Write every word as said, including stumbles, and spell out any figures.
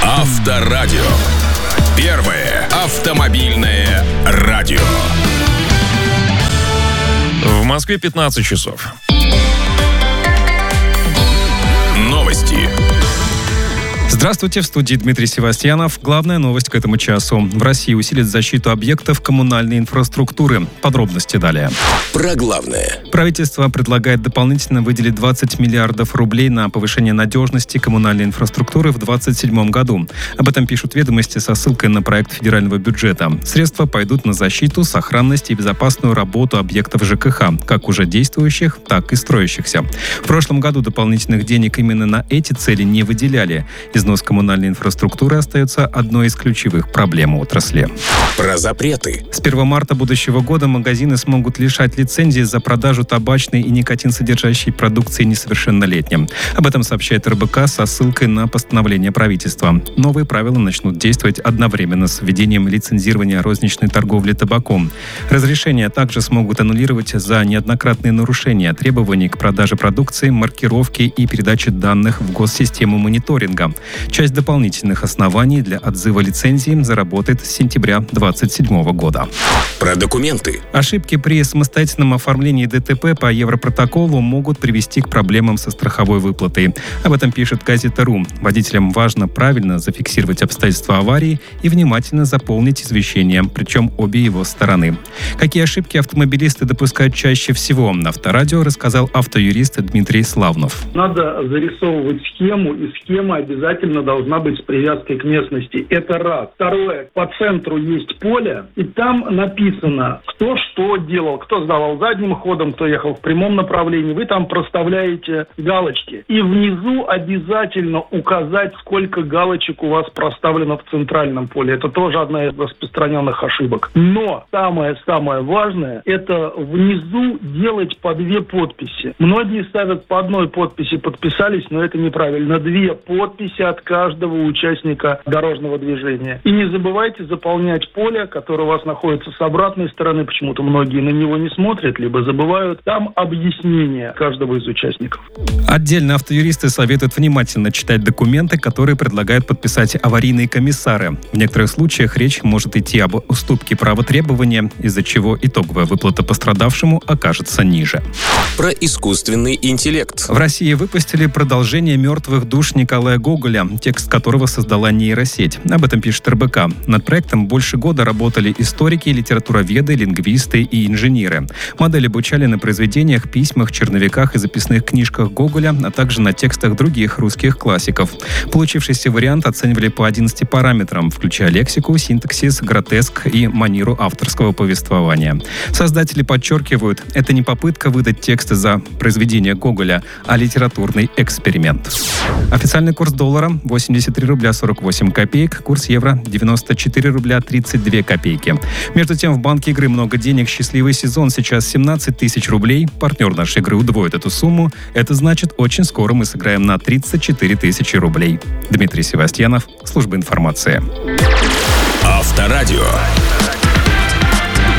Авторадио. Первое автомобильное радио. В Москве пятнадцать часов. Новости. Здравствуйте, в студии Дмитрий Севастьянов. Главная новость к этому часу. В России усилит защиту объектов коммунальной инфраструктуры. Подробности далее. Про главное. Правительство предлагает дополнительно выделить двадцать миллиардов рублей на повышение надежности коммунальной инфраструктуры в две тысячи двадцать седьмом году. Об этом пишут «Ведомости» со ссылкой на проект федерального бюджета. Средства пойдут на защиту, сохранность и безопасную работу объектов ЖКХ, как уже действующих, так и строящихся. В прошлом году дополнительных денег именно на эти цели не выделяли. Износ коммунальной инфраструктуры остается одной из ключевых проблем отрасли. Про запреты. С первого марта будущего года магазины смогут лишать лицензии за продажу табачной и никотин-содержащей продукции несовершеннолетним. Об этом сообщает эр бэ ка со ссылкой на постановление правительства. Новые правила начнут действовать одновременно с введением лицензирования розничной торговли табаком. Разрешения также смогут аннулировать за неоднократные нарушения требований к продаже продукции, маркировке и передаче данных в госсистему мониторинга. Часть дополнительных оснований для отзыва лицензии заработает с сентября две тысячи двадцать седьмого года. Про документы. Ошибки при самостоятельном оформлении дэ тэ пэ по Европротоколу могут привести к проблемам со страховой выплатой. Об этом пишет газета точка ру. Водителям важно правильно зафиксировать обстоятельства аварии и внимательно заполнить извещение, причем обе его стороны. Какие ошибки автомобилисты допускают чаще всего? На Авторадио рассказал автоюрист Дмитрий Славнов. Надо зарисовывать схему, и схема обязательно должна быть с привязкой к местности. Это раз. Второе. По центру есть поле, и там написано, кто что делал, кто сдавал задним ходом, кто ехал в прямом направлении. Вы там проставляете галочки. И внизу обязательно указать, сколько галочек у вас проставлено в центральном поле. Это тоже одна из распространенных ошибок. Но самое-самое важное, это внизу делать по две подписи. Многие ставят по одной подписи, подписались, но это неправильно. Две подписи от каждого участника дорожного движения. И не забывайте заполнять поле, которое у вас находится с обратной стороны. Почему-то многие на него не смотрят, либо забывают. Там объяснение каждого из участников. Отдельно автоюристы советуют внимательно читать документы, которые предлагают подписать аварийные комиссары. В некоторых случаях речь может идти об уступке права требования, из-за чего итоговая выплата пострадавшему окажется ниже. Про искусственный интеллект. В России выпустили продолжение «Мертвых душ» Николая Гоголя, текст которого создала нейросеть. Об этом пишет эр бэ ка. Над проектом больше года работали историки, литературоведы, лингвисты и инженеры. Модель обучали на произведениях, письмах, черновиках и записных книжках Гоголя, а также на текстах других русских классиков. Получившийся вариант оценивали по одиннадцати параметрам, включая лексику, синтаксис, гротеск и манеру авторского повествования. Создатели подчеркивают, это не попытка выдать тексты за произведение Гоголя, а литературный эксперимент. Официальный курс доллара – восемьдесят три рубля сорок восемь копеек, курс евро – девяносто четыре рубля тридцать две копейки. Между тем, в банке игры «Много денег. Счастливый сезон» сейчас семнадцать тысяч рублей. Партнер нашей игры удвоит эту сумму. Это значит, очень скоро мы сыграем на тридцать четыре тысячи рублей. Дмитрий Севастьянов, служба информации. Авторадио.